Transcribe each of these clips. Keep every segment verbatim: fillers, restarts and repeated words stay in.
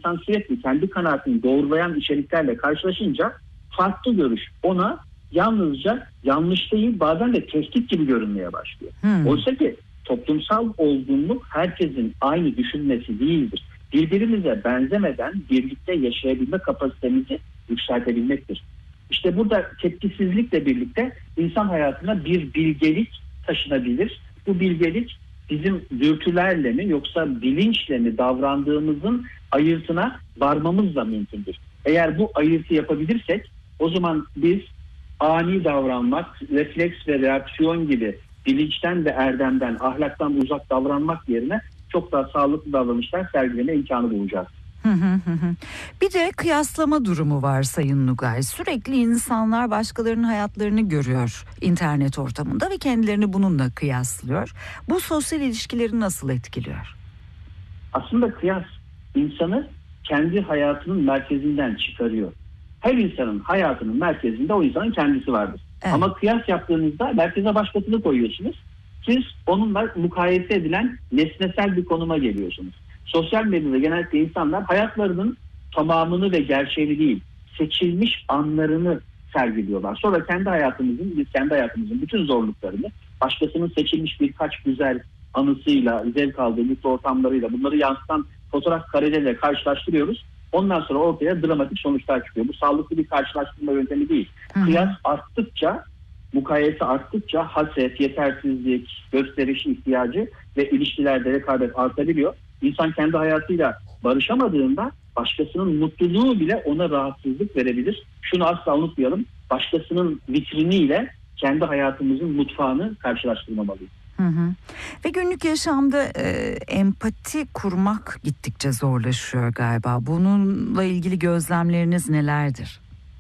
insan sürekli kendi kanaatini doğrulayan içeriklerle karşılaşınca farklı görüş ona yalnızca yanlış değil, bazen de tehdit gibi görünmeye başlıyor. Hmm. Oysa ki toplumsal olgunluk herkesin aynı düşünmesi değildir. Birbirimize benzemeden birlikte yaşayabilme kapasitemizi yükseltebilmektir. İşte burada tepkisizlikle birlikte insan hayatına bir bilgelik taşınabilir. Bu bilgelik bizim dürtülerle mi yoksa bilinçle mi davrandığımızın ayırtına varmamızla mümkündür. Eğer bu ayırtı yapabilirsek o zaman biz ani davranmak, refleks ve reaksiyon gibi bilinçten ve erdemden, ahlaktan uzak davranmak yerine çok daha sağlıklı davranışlar sergileme imkanı bulacağız. Bir de kıyaslama durumu var Sayın Nugay. Sürekli insanlar başkalarının hayatlarını görüyor internet ortamında ve kendilerini bununla kıyaslıyor. Bu sosyal ilişkileri nasıl etkiliyor? Aslında kıyas insanı kendi hayatının merkezinden çıkarıyor. Her insanın hayatının merkezinde o insanın kendisi vardır. Evet. Ama kıyas yaptığınızda merkeze başkasını koyuyorsunuz. Siz onunla mukayese edilen nesnesel bir konuma geliyorsunuz. Sosyal medyada genellikle insanlar hayatlarının tamamını ve gerçeğini değil, seçilmiş anlarını sergiliyorlar. Sonra kendi hayatımızın, biz kendi hayatımızın bütün zorluklarını başkasının seçilmiş birkaç güzel anısıyla, zevk aldığı mutlu ortamlarıyla bunları yansıtan fotoğraf kareleriyle karşılaştırıyoruz. Ondan sonra ortaya dramatik sonuçlar çıkıyor. Bu sağlıklı bir karşılaştırma yöntemi değil. Hı-hı. Kıyas arttıkça, mukayese arttıkça haset, yetersizlik, gösteriş ihtiyacı ve ilişkilerde rekabet artabiliyor. İnsan kendi hayatıyla barışamadığında başkasının mutluluğu bile ona rahatsızlık verebilir. Şunu asla unutmayalım. Başkasının vitriniyle kendi hayatımızın mutfağını karşılaştırmamalıyız. Hı hı. Ve günlük yaşamda e, empati kurmak gittikçe zorlaşıyor galiba. Bununla ilgili gözlemleriniz nelerdir?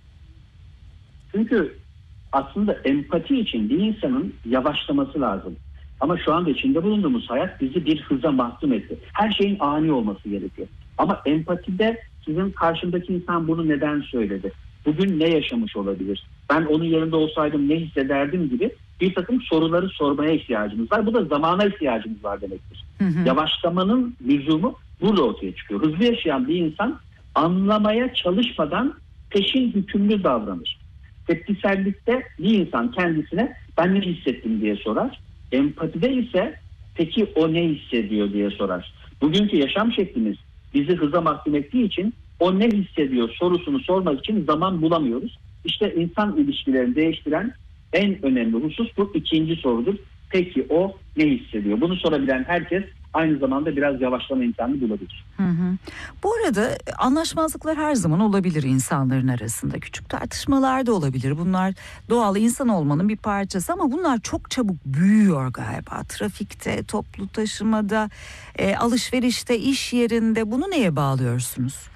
Çünkü aslında empati için bir insanın yavaşlaması lazım. Ama şu anda içinde bulunduğumuz hayat bizi bir hıza mahkum etti. Her şeyin ani olması gerekiyor. Ama empatide sizin karşımdaki insan bunu neden söyledi? Bugün ne yaşamış olabilir? Ben onun yanında olsaydım ne hissederdim gibi bir takım soruları sormaya ihtiyacımız var. Bu da zamana ihtiyacımız var demektir. Hı hı. Yavaşlamanın lüzumu burada ortaya çıkıyor. Hızlı yaşayan bir insan anlamaya çalışmadan peşin hükümlü davranır. Tepkisellikte bir insan kendisine ben ne hissettim diye sorar. Empatide ise peki o ne hissediyor diye sorar. Bugünkü yaşam şeklimiz bizi hıza mahkum ettiği için o ne hissediyor sorusunu sormak için zaman bulamıyoruz. İşte insan ilişkilerini değiştiren en önemli husus bu ikinci sorudur. Peki o ne hissediyor? Bunu sorabilen herkes aynı zamanda biraz yavaşlama imkanı bulabilir. Hı hı. Bu arada anlaşmazlıklar her zaman olabilir insanların arasında. Küçük tartışmalar da olabilir. Bunlar doğal insan olmanın bir parçası ama bunlar çok çabuk büyüyor galiba. Trafikte, toplu taşımada, e, alışverişte, iş yerinde. Bunu neye bağlıyorsunuz?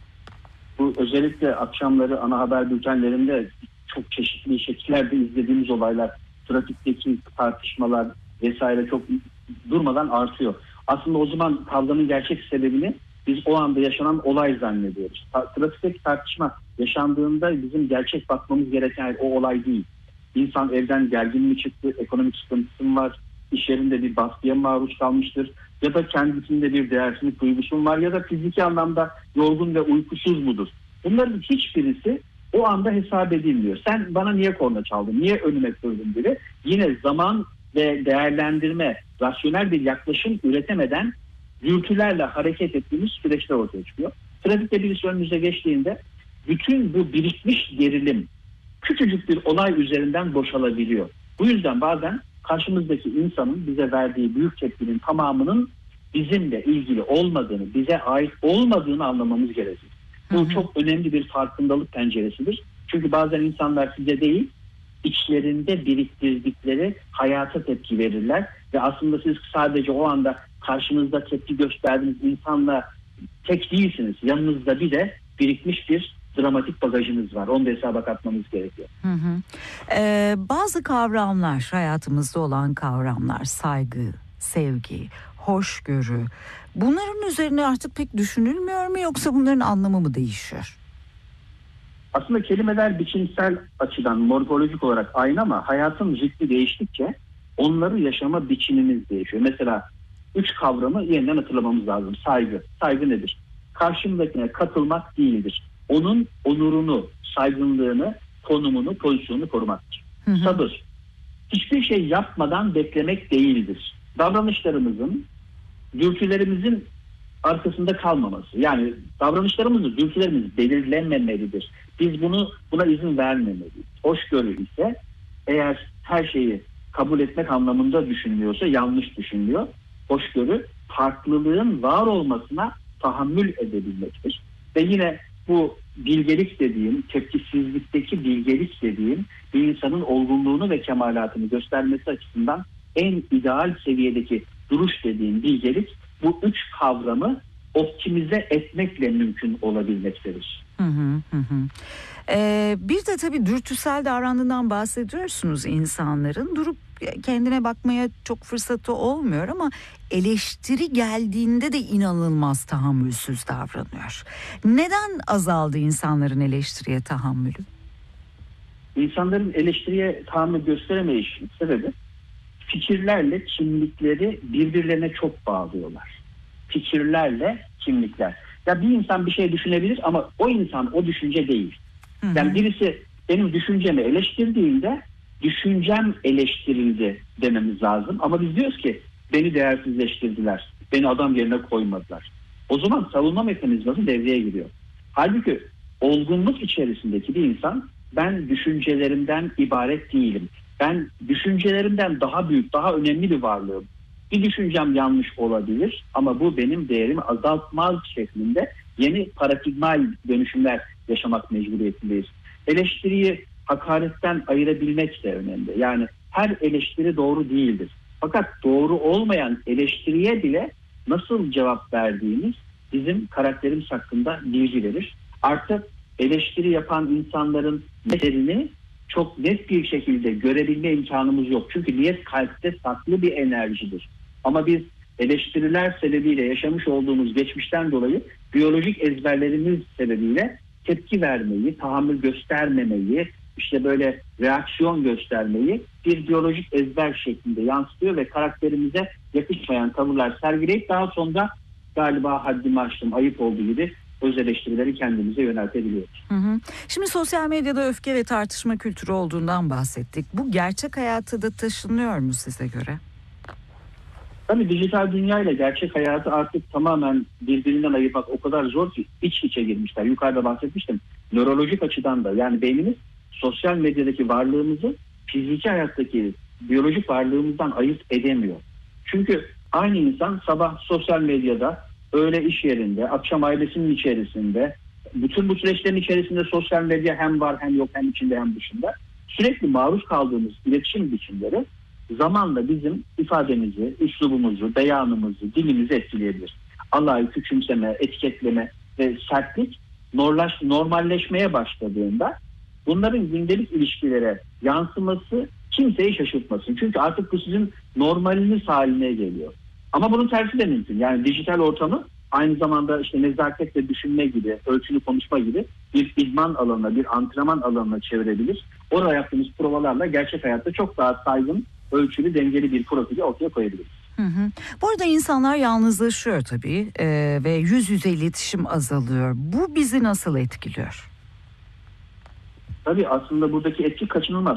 Bu özellikle akşamları ana haber bültenlerinde çok çeşitli şekillerde izlediğimiz olaylar, trafikteki tartışmalar vesaire çok durmadan artıyor. Aslında o zaman kavganın gerçek sebebini biz o anda yaşanan olay zannediyoruz. Trafikteki tartışma yaşandığında bizim gerçek bakmamız gereken o olay değil. İnsan evden gergin mi çıktı, ekonomik sıkıntısı mı var, iş yerinde bir baskıya maruz kalmıştır ya da kendisinde bir değersizlik duygusu mu var ya da fiziki anlamda yorgun ve uykusuz mudur? Bunların hiçbirisi o anda hesap edilmiyor. Sen bana niye korna çaldın, niye önüme kırdın gibi yine zaman ve değerlendirme, rasyonel bir yaklaşım üretemeden dürtülerle hareket ettiğimiz süreçler ortaya çıkıyor. Trafikte birisi önümüze geçtiğinde bütün bu birikmiş gerilim küçücük bir olay üzerinden boşalabiliyor. Bu yüzden bazen karşımızdaki insanın bize verdiği büyük tepkinin tamamının bizimle ilgili olmadığını, bize ait olmadığını anlamamız gerekir. Bu hı hı. çok önemli bir farkındalık penceresidir. Çünkü bazen insanlar size değil, içlerinde biriktirdikleri hayata tepki verirler ve aslında siz sadece o anda karşınızda tepki gösterdiğiniz insanla tek değilsiniz. Yanınızda bir de birikmiş bir dramatik bagajınız var. Onu da hesaba katmamız gerekiyor. Hı hı. Ee, bazı kavramlar, hayatımızda olan kavramlar, saygı, sevgi, hoşgörü, bunların üzerine artık pek düşünülmüyor mu yoksa bunların anlamı mı değişiyor? Aslında kelimeler biçimsel açıdan morfolojik olarak aynı ama hayatın ritmi değiştikçe onları yaşama biçimimiz değişiyor. Mesela üç kavramı yeniden hatırlamamız lazım. Saygı. Saygı nedir? karşımdakine katılmak değildir. Onun onurunu, saygınlığını, konumunu, pozisyonunu korumaktır. Hı hı. Sabır, hiçbir şey yapmadan beklemek değildir. Davranışlarımızın, dürtülerimizin arkasında kalmaması. Yani davranışlarımız, dürtülerimiz belirlenmemelidir. Biz bunu buna izin vermemeliyiz. Hoşgörü ise eğer her şeyi kabul etmek anlamında düşünülüyorsa yanlış düşünülüyor. Hoşgörü farklılığın var olmasına tahammül edebilmektir. Ve yine bu bilgelik dediğim, tepkisizlikteki bilgelik dediğim bir insanın olgunluğunu ve kemalatını göstermesi açısından en ideal seviyedeki duruş dediğim bilgelik, bu üç kavramı optimize etmekle mümkün olabilmektedir. Hı hı hı. Ee, bir de tabii dürtüsel davrandığından bahsediyorsunuz insanların. Durup kendine bakmaya çok fırsatı olmuyor ama eleştiri geldiğinde de inanılmaz tahammülsüz davranıyor. Neden azaldı insanların eleştiriye tahammülü? İnsanların eleştiriye tahammül gösteremeyişinin sebebi, fikirlerle kimlikleri birbirlerine çok bağlıyorlar. Fikirlerle kimlikler. Ya bir insan bir şey düşünebilir ama o insan o düşünce değil. Hı hı. Yani birisi benim düşüncemi eleştirdiğinde düşüncem eleştirildi dememiz lazım. Ama biz diyoruz ki beni değersizleştirdiler. Beni adam yerine koymadılar. O zaman savunma mekanizması devreye giriyor. Halbuki olgunluk içerisindeki bir insan, ben düşüncelerimden ibaret değilim. Ben düşüncelerimden daha büyük, daha önemli bir varlığım. Bir düşüncem yanlış olabilir ama bu benim değerimi azaltmaz şeklinde yeni paradigmal dönüşümler yaşamak mecburiyetindeyiz. Eleştiriyi hakaretten ayırabilmek de önemli. Yani her eleştiri doğru değildir. Fakat doğru olmayan eleştiriye bile nasıl cevap verdiğimiz bizim karakterimiz hakkında bilgi verir. Artık eleştiri yapan insanların niyetlerini çok net bir şekilde görebilme imkanımız yok. Çünkü niyet kalpte saklı bir enerjidir. Ama biz eleştiriler sebebiyle yaşamış olduğumuz geçmişten dolayı biyolojik ezberlerimiz sebebiyle tepki vermeyi, tahammül göstermemeyi, işte böyle reaksiyon göstermeyi bir biyolojik ezber şeklinde yansıtıyor ve karakterimize yakışmayan tavırlar sergileyip daha sonra galiba haddimi aştım, ayıp olduğu gibi öz eleştirileri kendimize yöneltebiliyoruz. Hı hı. Şimdi sosyal medyada öfke ve tartışma kültürü olduğundan bahsettik. Bu gerçek hayata da taşınıyor mu size göre? Tabii dijital dünya ile gerçek hayatı artık tamamen birbirinden ayırmak o kadar zor ki iç içe girmişler. Yukarıda bahsetmiştim. Nörolojik açıdan da, yani beynimiz sosyal medyadaki varlığımızı fiziki hayattaki biyolojik varlığımızdan ayırt edemiyor. Çünkü aynı insan sabah sosyal medyada, öğle iş yerinde, akşam ailesinin içerisinde, bütün bu süreçlerin içerisinde sosyal medya hem var hem yok, hem içinde hem dışında. Sürekli maruz kaldığımız iletişim biçimleri zamanla bizim ifademizi, üslubumuzu, beyanımızı, dilimizi etkileyebilir. Alayı, küçümseme, etiketleme ve sertlik normalleşmeye başladığında bunların gündelik ilişkilere yansıması kimseyi şaşırtmasın. Çünkü artık bu sizin normaliniz haline geliyor. Ama bunun tersi de mümkün. Yani dijital ortamı aynı zamanda işte nezaketle düşünme gibi, ölçülü konuşma gibi bir idman alanına, bir antrenman alanına çevirebilir. Orada yaptığımız provalarla gerçek hayatta çok daha saygın, ölçülü, dengeli bir profili ortaya koyabiliriz. Hı hı. Bu arada insanlar yalnızlaşıyor tabii ee, ve yüz yüze iletişim azalıyor. Bu bizi nasıl etkiliyor? Tabii aslında buradaki etki kaçınılmaz.